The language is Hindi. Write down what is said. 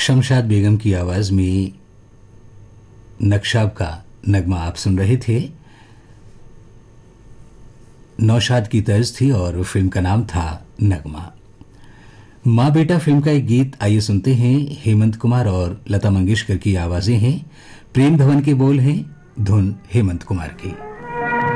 शमशाद बेगम की आवाज में नक्शाब का नगमा आप सुन रहे थे। नौशाद की तर्ज थी और फिल्म का नाम था नगमा। माँ बेटा फिल्म का एक गीत आइए सुनते हैं। हेमंत कुमार और लता मंगेशकर की आवाजें हैं, प्रेम धवन के बोल हैं, धुन हेमंत कुमार की।